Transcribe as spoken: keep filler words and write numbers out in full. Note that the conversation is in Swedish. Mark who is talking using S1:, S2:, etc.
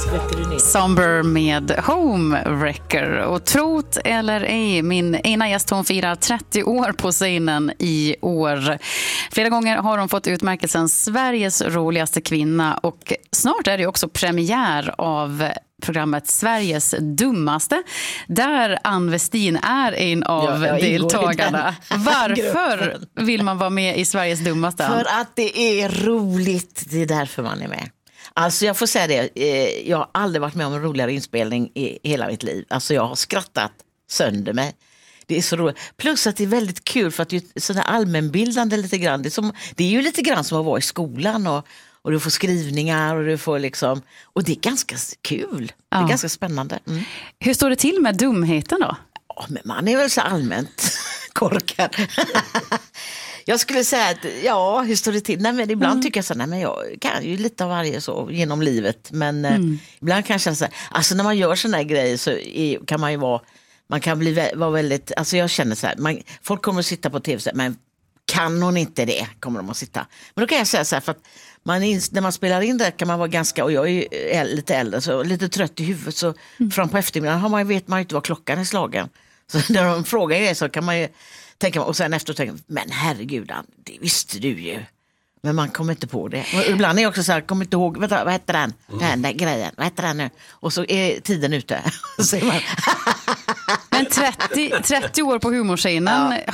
S1: Somber med Homewrecker. Och trot eller ej, min ena gäst, hon firar trettio år på scenen i år. Flera gånger har hon fått utmärkelsen Sveriges roligaste kvinna, och snart är det också premiär av programmet Sveriges dummaste, där Ann Westin är en av ja, deltagarna. Varför vill man vara med i Sveriges dummaste?
S2: För att det är roligt, det är därför man är med. Alltså jag får säga det, jag har aldrig varit med om en roligare inspelning i hela mitt liv. Alltså jag har skrattat sönder mig. Det är så roligt. Plus att det är väldigt kul för att det är sådär allmänbildande lite grann. Det är, som, det är ju lite grann som att vara i skolan och, och du får skrivningar och du får liksom, och det är ganska kul. Ja. Det är ganska spännande. Mm.
S1: Hur står det till med dumheten då?
S2: Ja, men man är väl så allmänt korkad. Jag skulle säga att, ja, hur står det till? Nej, men ibland mm. tycker jag så, nej men jag kan ju lite av varje så genom livet. Men mm. eh, ibland kan jag känna så här, alltså när man gör såna här grejer så är, kan man ju vara, man kan bli vara väldigt, alltså jag känner så här, man, folk kommer att sitta på tv så här, men kan hon inte det, kommer de att sitta. Men då kan jag säga så här, för att man, när man spelar in det kan man vara ganska, och jag är lite äldre så lite trött i huvudet, så mm. fram på eftermiddagen har man, vet man ju inte vad klockan är slagen. Så när de frågar det så kan man ju tänka, och sen efter tänka, men herregud, det visste du ju. Men man kommer inte på det. Och ibland är jag också så här, kommer inte ihåg, vänta, vad heter den? Den här, den grejen, vad heter den nu? Och så är tiden ute. Så man
S1: men trettio, trettio år på humorscenen. Ja.